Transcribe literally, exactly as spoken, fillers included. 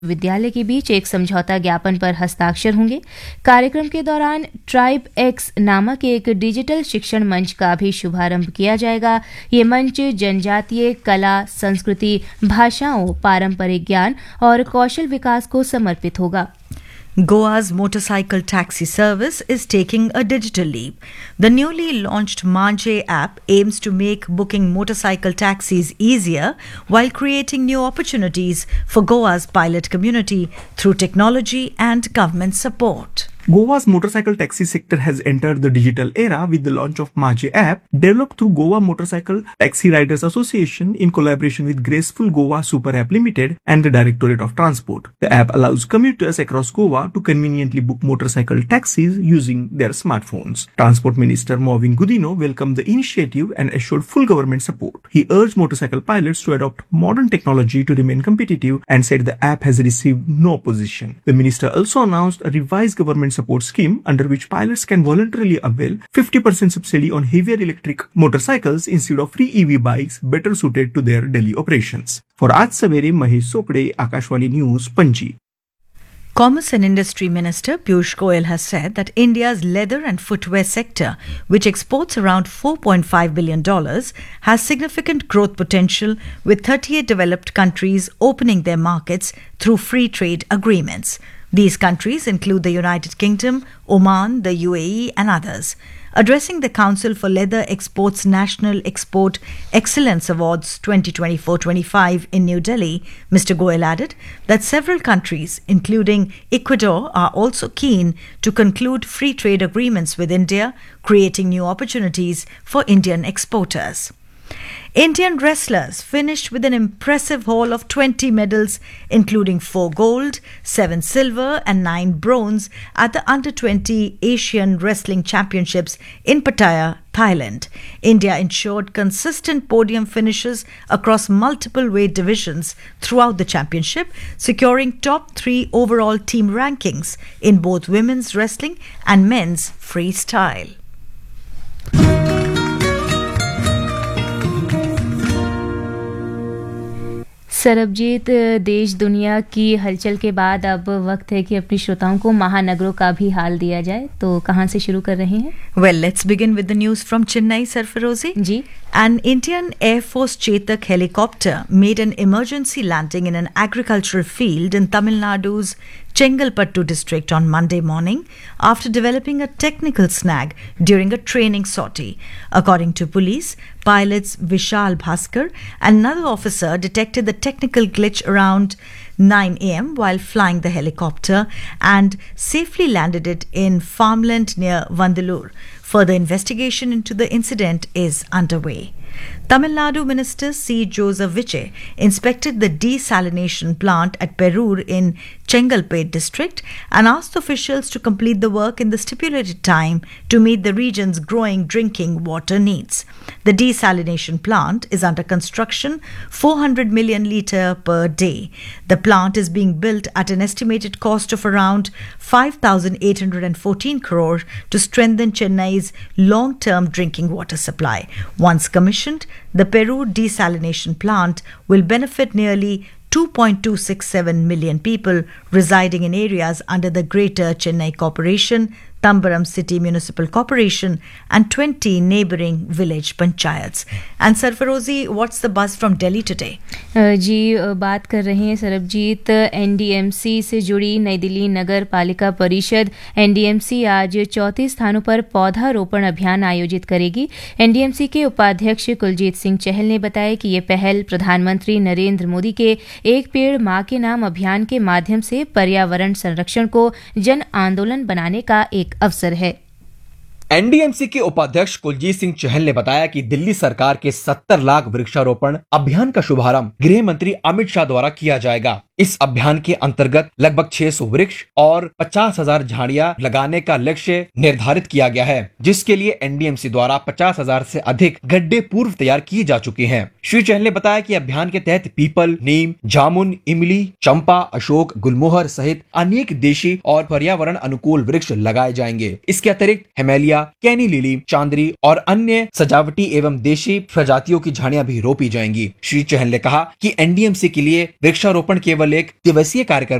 विद्यालय के बीच एक समझौता ज्ञापन पर हस्ताक्षर होंगे। कार्यक्रम के दौरान ट्राइब एक्स नामक एक डिजिटल शिक्षण मंच का भी शुभारंभ किया जाएगा। ये मंच जनजातीय कला, संस्कृति, भाषाओं, पारंपरिक ज्ञान और कौशल विकास को समर्पित होगा। Goa's motorcycle taxi service is taking a digital leap. The newly launched Manjay app aims to make booking motorcycle taxis easier while creating new opportunities for Goa's pilot community through technology and government support. Goa's motorcycle taxi sector has entered the digital era with the launch of Manjay app, developed through Goa Motorcycle Taxi Riders Association in collaboration with Graceful Goa Super App Limited and the Directorate of Transport. The app allows commuters across Goa to conveniently book motorcycle taxis using their smartphones. Transport Minister Movin Gudino welcomed the initiative and assured full government support. He urged motorcycle pilots to adopt modern technology to remain competitive and said the app has received no opposition. The minister also announced a revised government support scheme under which pilots can voluntarily avail fifty percent subsidy on heavier electric motorcycles instead of free E V bikes better suited to their daily operations. For Aaj Savere, Mahesh Sopde, Akashwani News, Panji. Commerce and Industry Minister Piyush Goyal has said that India's leather and footwear sector, which exports around four point five billion dollars, has significant growth potential, with thirty-eight developed countries opening their markets through free trade agreements. These countries include the United Kingdom, Oman, the U A E and others. Addressing the Council for Leather Exports National Export Excellence Awards twenty twenty-four twenty-five in New Delhi, Mister Goyal added that several countries, including Ecuador, are also keen to conclude free trade agreements with India, creating new opportunities for Indian exporters. Indian wrestlers finished with an impressive haul of twenty medals, including four gold, seven silver and nine bronze at the under twenty Asian Wrestling Championships in Pattaya, Thailand. India ensured consistent podium finishes across multiple weight divisions throughout the championship, securing top three overall team rankings in both women's wrestling and men's freestyle. Sarabjit, देश दुनिया की हलचल के बाद अब वक्त है कि अपने श्रोताओं को महानगरों का भी हाल दिया जाए। तो कहां से शुरू कर रहे हैं? Well, let's begin with the news from Chennai, Sarfarozi. Ji. An Indian Air Force Chetak helicopter made an emergency landing in an agricultural field in Tamil Nadu's Chengalpattu district on Monday morning after developing a technical snag during a training sortie. According to police, pilots Vishal Bhaskar and another officer detected the technical glitch around nine a.m. while flying the helicopter and safely landed it in farmland near Vandalur. Further investigation into the incident is underway. Tamil Nadu Minister C. Joseph Viche inspected the desalination plant at Perur in Chengalpet district and asked officials to complete the work in the stipulated time to meet the region's growing drinking water needs. The desalination plant is under construction, four hundred million litre per day. The plant is being built at an estimated cost of around five thousand eight hundred fourteen crore to strengthen Chennai's long-term drinking water supply. Once commissioned, the Perur desalination plant will benefit nearly two point two six seven million people residing in areas under the Greater Chennai Corporation, Tambaram City Municipal Corporation and twenty neighbouring village panchayats. And Sarfarozi, what's the buzz from Delhi today? जी, बात कर रहे हैं Sarabjit NDMC से जुड़ी नई दिल्ली नगर पालिका परिषद NDMC आज चौंतीस स्थानों पर पौधारोपण अभियान आयोजित करेगी। एनडीएमसी के उपाध्यक्ष कुलजीत सिंह चहल ने बताया कि ये पहल प्रधानमंत्री नरेंद्र मोदी के एक पेड़ मां के नाम अभियान के माध्यम से पर्यावरण संरक्षण को जन आंदोलन बनाने का एक अवसर है। एनडीएमसी के उपाध्यक्ष कुलजीत सिंह चहल ने बताया कि दिल्ली सरकार के सत्तर लाख वृक्षारोपण अभियान का शुभारंभ गृह मंत्री अमित शाह द्वारा किया जाएगा। इस अभियान के अंतर्गत लगभग छह सौ वृक्ष और पचास हजार झाड़ियां लगाने का लक्ष्य निर्धारित किया गया है, जिसके लिए एनडीएमसी द्वारा पचास हजार से अधिक गड्ढे पूर्व तैयार किए जा चुके हैं। श्री चहल ने बताया कि अभियान के तहत पीपल, नीम, जामुन, इमली, चंपा, अशोक, गुलमोहर सहित अनेक देशी और पर्यावरण अनुकूल वृक्ष लगाए जाएंगे। इसके अतिरिक्त हेमेलिया, कैनी लिली, चांदरी और अन्य सजावटी एवं देशी प्रजातियों की झाड़ियां भी रोपी जाएंगी। श्री चहल ने कहा कि एनडीएमसी के लिए वृक्षारोपण केवल केवल एक दिवसीय कार्यक्रम